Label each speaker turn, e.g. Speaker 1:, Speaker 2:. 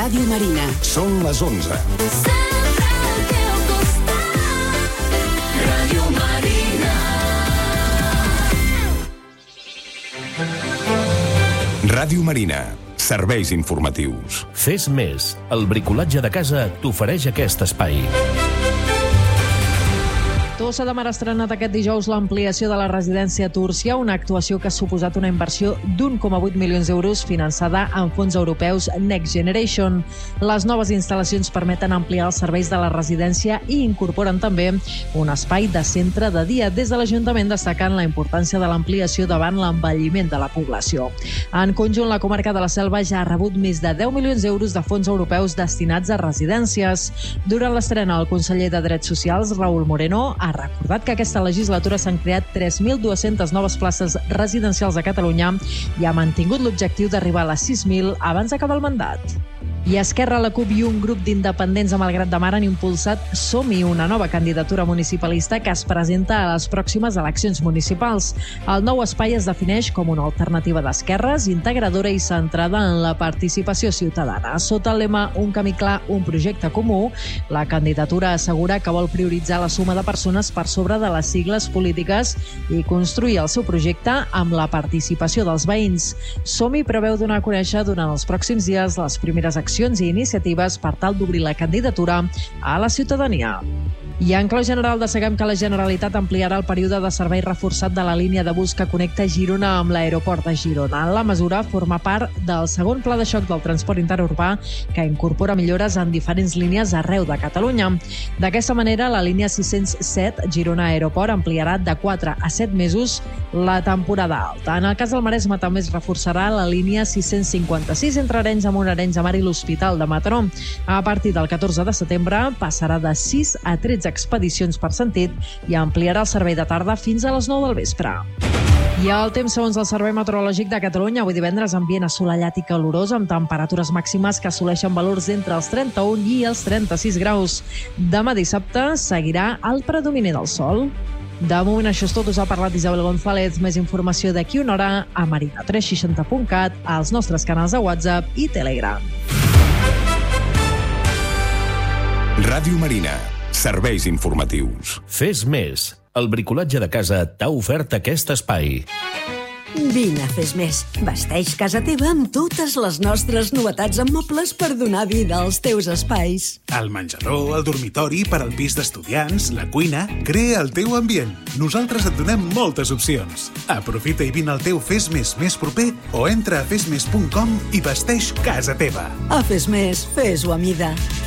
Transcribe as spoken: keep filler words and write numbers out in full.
Speaker 1: Ràdio Marina.
Speaker 2: Són les onze.
Speaker 3: Sempre al teu costat. Ràdio Marina.
Speaker 2: Ràdio Marina. Serveis informatius.
Speaker 4: Fes més. El bricolatge de casa t'ofereix aquest espai.
Speaker 5: Tossa de Mar ha estrenat aquest dijous l'ampliació de la residència Túrcia, una actuació que ha suposat una inversió d'un coma vuit milions d'euros finançada amb fons europeus Next Generation. Les noves instal·lacions permeten ampliar els serveis de la residència i incorporen també un espai de centre de dia. Des de l'Ajuntament destaquen la importància de l'ampliació davant l'envelliment de la població. En conjunt, la comarca de la Selva ja ha rebut més de deu milions d'euros de fons europeus destinats a residències. Durant l'estrena, el conseller de Drets Socials, Raúl Moreno, ha recordat que aquesta legislatura s'han creat tres mil dues-centes noves places residencials a Catalunya i ha mantingut l'objectiu d'arribar a les sis mil abans d'acabar el mandat. I Esquerra, la CUP i un grup d'independents a Malgrat de Mar han impulsat Som-hi, una nova candidatura municipalista que es presenta a les pròximes eleccions municipals. El nou espai es defineix com una alternativa d'esquerres, integradora i centrada en la participació ciutadana. Sota el lema Un camí clar, un projecte comú, la candidatura assegura que vol prioritzar la suma de persones per sobre de les sigles polítiques i construir el seu projecte amb la participació dels veïns. Som-hi preveu donar a conèixer durant els pròxims dies les primeres accions i iniciatives per tal d'obrir la candidatura a la ciutadania. I en clau general desseguem que la Generalitat ampliarà el període de servei reforçat de la línia de bus que connecta Girona amb l'aeroport de Girona. La mesura forma part del segon pla de xoc del transport interurbà que incorpora millores en diferents línies arreu de Catalunya. D'aquesta manera, la línia sis-cents set Girona Aeroport ampliarà de quatre a set mesos la temporada alta. En el cas del Maresme també es reforçarà la línia sis-cents cinquanta-sis entre Arenys de Munt, Arenys de Mar i l'Hospital de Mataró. A partir del catorze de setembre passarà de sis a tretze expedicions per sentit i ampliarà el servei de tarda fins a les nou del vespre. I el temps segons el Servei Meteorològic de Catalunya, avui divendres ambient assolellat i calorós amb temperatures màximes que assoleixen valors entre els trenta-un i els trenta-sis graus. Demà dissabte seguirà el predomini del sol. De moment això és tot, us ha parlat Isabel González. Més informació d'aquí una hora a marina tres seixanta punt cat, als nostres canals de WhatsApp i Telegram.
Speaker 2: Ràdio Marina. Serveis informatius.
Speaker 4: Fes més. El bricolatge de casa t'ha ofert aquest espai.
Speaker 1: Vine a Fes Més. Vesteix casa teva amb totes les nostres novetats en mobles per donar vida als teus espais.
Speaker 6: El menjador, el dormitori, per al pis d'estudiants, la cuina... Crea el teu ambient. Nosaltres et donem moltes opcions. Aprofita i vine al teu Fes Més més proper o entra a fes més punt com i vesteix casa teva.
Speaker 1: A Fes Més, fes-ho a mida.